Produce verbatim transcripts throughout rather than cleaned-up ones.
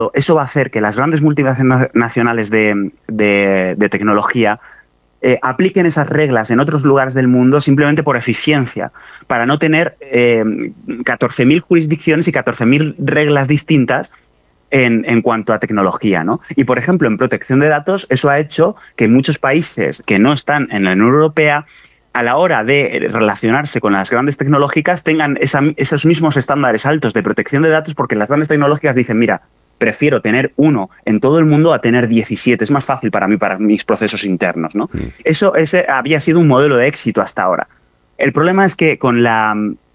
Eso va a hacer que las grandes multinacionales de, de, de tecnología eh, apliquen esas reglas en otros lugares del mundo simplemente por eficiencia, para no tener eh, catorce mil jurisdicciones y catorce mil reglas distintas en, en cuanto a tecnología, ¿no? Y, por ejemplo, en protección de datos, eso ha hecho que muchos países que no están en la Unión Europea, a la hora de relacionarse con las grandes tecnológicas, tengan esa, esos mismos estándares altos de protección de datos, porque las grandes tecnológicas dicen, mira, prefiero tener uno en todo el mundo a tener diecisiete. Es más fácil para mí, para mis procesos internos, ¿no? Sí. Eso ese había sido un modelo de éxito hasta ahora. El problema es que con la,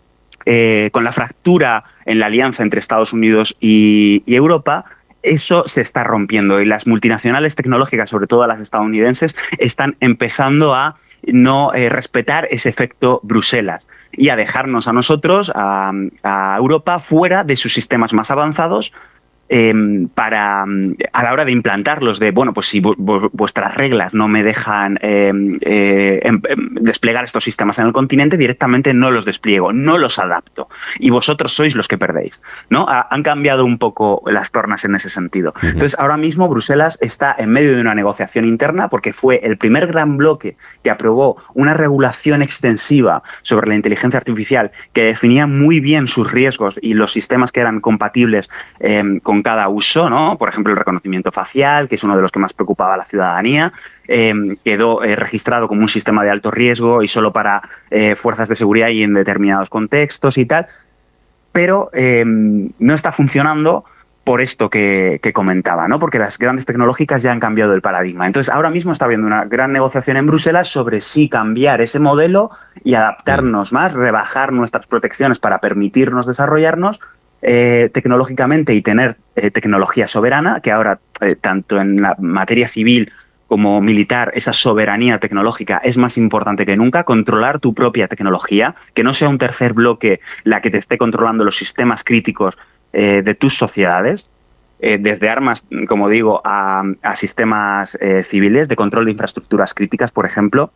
eh, con la fractura en la alianza entre Estados Unidos y, y Europa, eso se está rompiendo. Y las multinacionales tecnológicas, sobre todo las estadounidenses, están empezando a no eh, respetar ese efecto Bruselas y a dejarnos a nosotros, a, a Europa, fuera de sus sistemas más avanzados, Eh, para a la hora de implantarlos, de bueno, pues si vu vuestras reglas no me dejan eh, eh, em em desplegar estos sistemas en el continente, directamente no los despliego, no los adapto, y vosotros sois los que perdéis, ¿no? Ha, han cambiado un poco las tornas en ese sentido. Uh-huh. Entonces, ahora mismo Bruselas está en medio de una negociación interna, porque fue el primer gran bloque que aprobó una regulación extensiva sobre la inteligencia artificial que definía muy bien sus riesgos y los sistemas que eran compatibles eh, con cada uso, ¿no? Por ejemplo, el reconocimiento facial, que es uno de los que más preocupaba a la ciudadanía, eh, quedó eh, registrado como un sistema de alto riesgo y solo para eh, fuerzas de seguridad y en determinados contextos y tal, pero eh, no está funcionando por esto que, que comentaba, ¿no? Porque las grandes tecnológicas ya han cambiado el paradigma. Entonces, ahora mismo está habiendo una gran negociación en Bruselas sobre si cambiar ese modelo y adaptarnos más, rebajar nuestras protecciones para permitirnos desarrollarnos Eh, tecnológicamente y tener eh, tecnología soberana, que ahora eh, tanto en la materia civil como militar, esa soberanía tecnológica es más importante que nunca. Controlar tu propia tecnología, que no sea un tercer bloque la que te esté controlando los sistemas críticos eh, de tus sociedades, eh, desde armas, como digo, a, a sistemas eh, civiles de control de infraestructuras críticas, por ejemplo.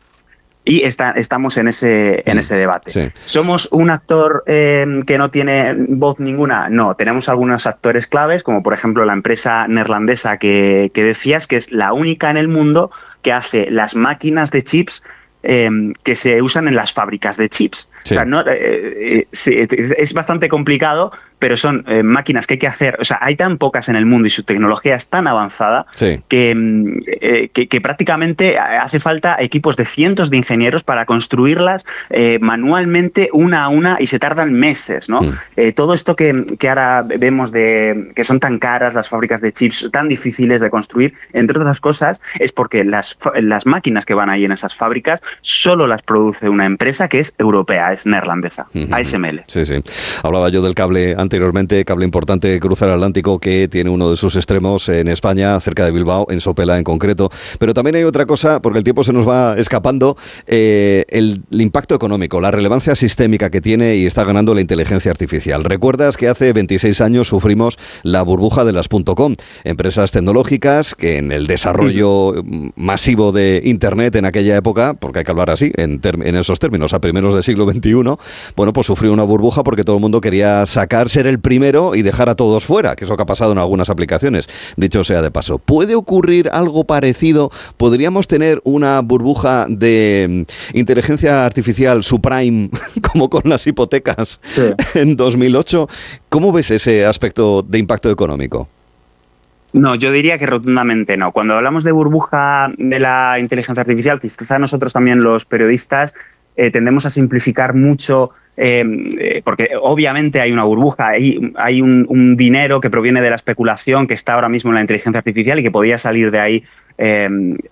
Y está, estamos en ese, en ese debate. Sí. ¿Somos un actor eh, que no tiene voz ninguna? No, tenemos algunos actores claves, como por ejemplo la empresa neerlandesa que, que decías, que es la única en el mundo que hace las máquinas de chips eh, que se usan en las fábricas de chips. Sí. O sea, no, eh, eh, sí, es bastante complicado, pero son eh, máquinas que hay que hacer. O sea, hay tan pocas en el mundo y su tecnología es tan avanzada sí. que, eh, que, que prácticamente hace falta equipos de cientos de ingenieros para construirlas eh, manualmente una a una, y se tardan meses, ¿no? Mm. Eh, todo esto que, que ahora vemos de que son tan caras las fábricas de chips, tan difíciles de construir, entre otras cosas, es porque las, las máquinas que van ahí en esas fábricas solo las produce una empresa que es europea, es neerlandesa, uh-huh. A S M L. Sí, sí. Hablaba yo del cable anteriormente, cable importante, cruzar el Atlántico, que tiene uno de sus extremos en España, cerca de Bilbao, en Sopela en concreto. Pero también hay otra cosa, porque el tiempo se nos va escapando, eh, el, el impacto económico, la relevancia sistémica que tiene y está ganando la inteligencia artificial. ¿Recuerdas que hace veintiséis años sufrimos la burbuja de las .com? Empresas tecnológicas que en el desarrollo masivo de Internet en aquella época, porque hay que hablar así, en, en esos términos, a primeros del siglo veintiuno, bueno, pues sufrió una burbuja porque todo el mundo quería sacar, ser el primero y dejar a todos fuera, que es lo que ha pasado en algunas aplicaciones, dicho sea de paso. ¿Puede ocurrir algo parecido? ¿Podríamos tener una burbuja de inteligencia artificial subprime, como con las hipotecas sí. en dos mil ocho? ¿Cómo ves ese aspecto de impacto económico? No, yo diría que rotundamente no. Cuando hablamos de burbuja de la inteligencia artificial, quizá nosotros también los periodistas eh, tendemos a simplificar mucho, eh, eh, porque obviamente hay una burbuja, hay, hay un, un dinero que proviene de la especulación que está ahora mismo en la inteligencia artificial y que podía salir de ahí. Eh,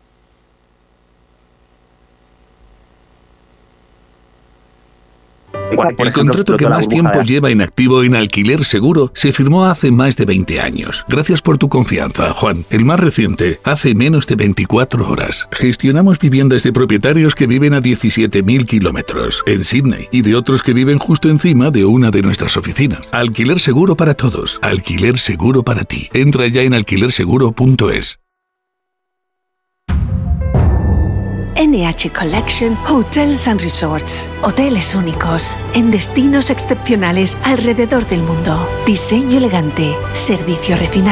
El contrato que más tiempo lleva en activo en Alquiler Seguro se firmó hace más de veinte años. Gracias por tu confianza, Juan. El más reciente, hace menos de veinticuatro horas. Gestionamos viviendas de propietarios que viven a diecisiete mil kilómetros en Sydney y de otros que viven justo encima de una de nuestras oficinas. Alquiler Seguro para todos. Alquiler Seguro para ti. Entra ya en alquiler seguro punto es. N H Collection Hotels and Resorts. Hoteles únicos, en destinos excepcionales alrededor del mundo. Diseño elegante, servicio refinado.